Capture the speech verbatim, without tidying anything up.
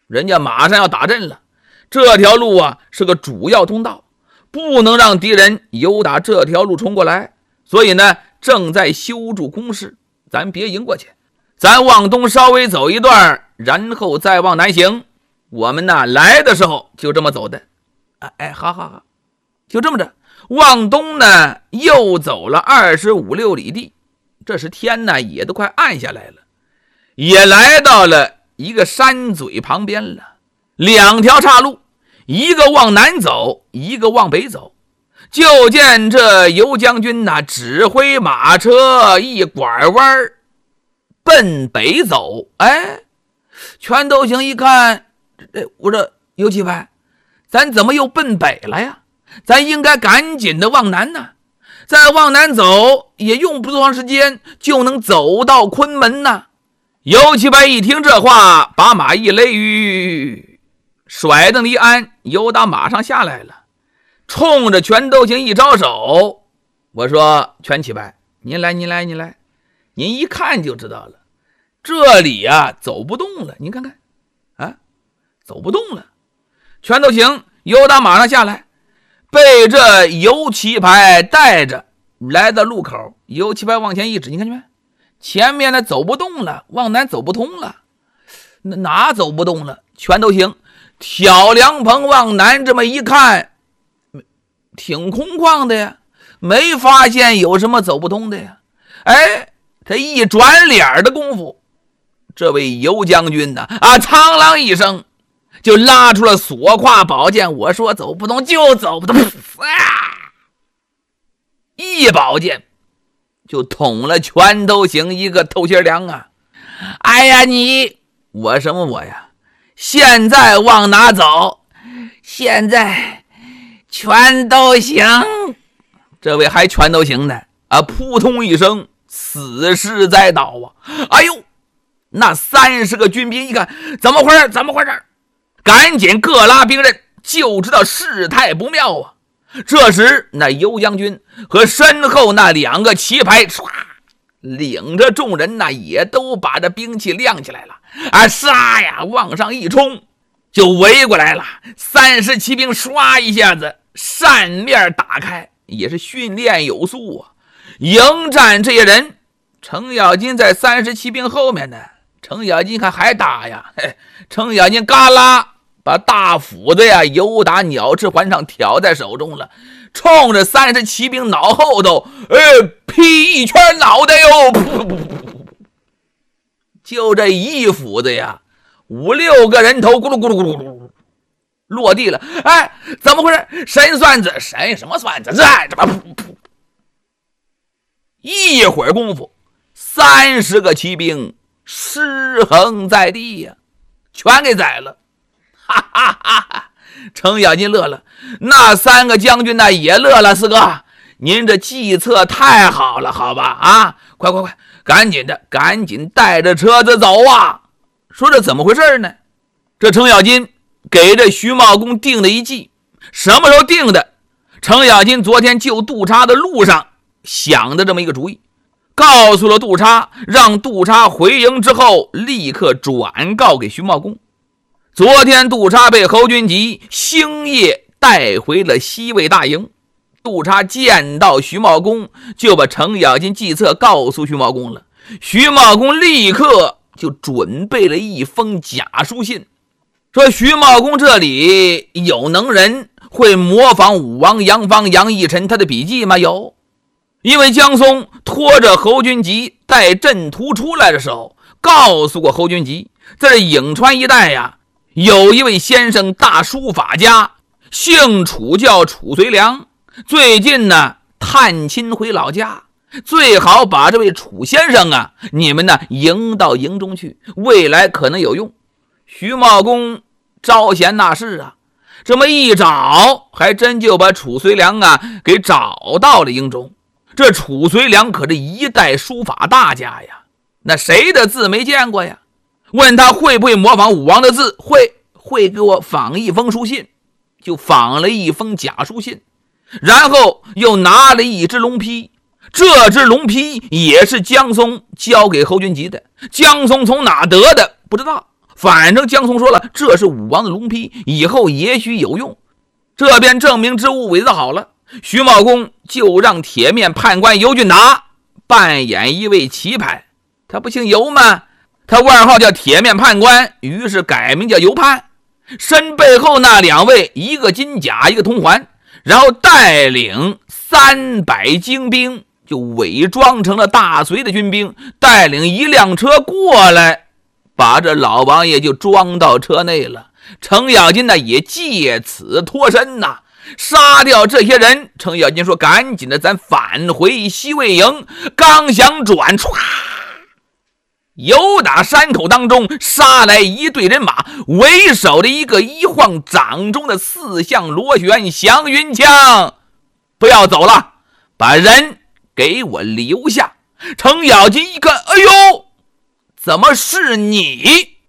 人家马上要打阵了，这条路啊是个主要通道，不能让敌人由打这条路冲过来，所以呢正在修筑工事，咱别迎过去，咱往东稍微走一段，然后再往南行。我们呢来的时候就这么走的。哎哎，好好好，就这么着，往东呢又走了二十五六里地。这时天呢也都快暗下来了，也来到了一个山嘴旁边了。两条岔路，一个往南走，一个往北走。就见这游将军呢指挥马车一拐弯奔北走。哎，全都行一看，我说游七排，咱怎么又奔北了呀？咱应该赶紧的往南呢，再往南走也用不多长时间就能走到昆门呢。游七排一听这话，把马一勒，甩蹬一按，由打马上下来了，冲着全都行一招手。我说全七排，您来您来您来，您一看就知道了，这里啊走不动了，您看看啊，走不动了。全都行由打马上下来，被这游七排带着来到路口。游七排往前一指，你看见没？前面呢走不动了，往南走不通了。哪走不动了？全都行挑凉棚往南这么一看，挺空旷的呀，没发现有什么走不通的呀。哎，他一转脸的功夫，这位游将军呢啊苍啷一声就拉出了锁胯宝剑。我说走不动就走不动，啊，一宝剑就捅了全都行一个透心凉啊！哎呀你，我什么我呀？现在往哪走？现在全都行。这位还全都行的啊！扑通一声，死尸栽倒啊！哎呦，那三十个军兵一看，怎么回事？怎么回事？赶紧各拉兵刃，就知道事态不妙啊！这时那游将军和身后那两个旗牌唰领着众人呢也都把这兵器亮起来了啊，杀呀往上一冲就围过来了。三十骑兵唰一下子扇面打开，也是训练有素啊，迎战这些人。程咬金在三十骑兵后面呢，程咬金看还打呀，嘿，程咬金嘎啦把大斧子呀由打鸟翅环上挑在手中了，冲着三十骑兵脑后头，哎，劈一圈脑袋哟！就这一斧子呀，五六个人头咕噜咕噜咕噜咕噜落地了。哎，怎么回事？神算子，神什么算子？这这么一会儿功夫，三十个骑兵尸横在地呀，全给宰了。哈哈哈哈！程咬金乐了，那三个将军呢也乐了。四哥，您这计策太好了，好吧？啊，快快快，赶紧的，赶紧带着车子走啊！说这怎么回事呢？这程咬金给这徐茂公定了一计，什么时候定的？程咬金昨天救杜叉的路上想的这么一个主意，告诉了杜叉，让杜叉回营之后立刻转告给徐茂公。昨天杜叉被侯君集星夜带回了西魏大营，杜叉见到徐茂公就把程咬金计策告诉徐茂公了。徐茂公立刻就准备了一封假书信，说徐茂公这里有能人会模仿武王杨方杨义臣他的笔记吗？有。因为江松拖着侯君集带阵图出来的时候告诉过侯君集，在这颍川一带呀，有一位先生大书法家，姓楚叫楚随良，最近呢探亲回老家，最好把这位楚先生啊你们呢迎到营中去，未来可能有用。徐茂公招贤纳士啊，这么一找还真就把楚随良啊给找到了营中。这楚随良可是一代书法大家呀，那谁的字没见过呀？问他会不会模仿武王的字，会，会给我仿一封书信，就仿了一封假书信，然后又拿了一只龙批，这只龙批也是江松交给侯君集的，江松从哪得的不知道， 反正江松说了，这是武王的龙批，以后也许有用，这便证明之物伪造好了。徐茂公就让铁面判官尤俊达扮演一位棋牌，他不姓尤吗？他外号叫铁面判官，于是改名叫尤判。身背后那两位，一个金甲，一个铜环，然后带领三百精兵，就伪装成了大隋的军兵，带领一辆车过来，把这老王爷就装到车内了。程咬金呢也借此脱身呐，杀掉这些人。程咬金说：“赶紧的，咱返回西魏营。”刚想转，唰，由打山口当中杀来一队人马，为首的一个一晃掌中的四象螺旋祥云枪，不要走了，把人给我留下。程咬金一看，哎呦，怎么是你？